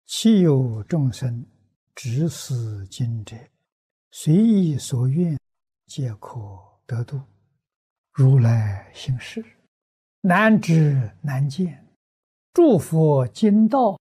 其有众生执思经者，随意所愿，皆可得度。如来行事，难知难见。诸佛经道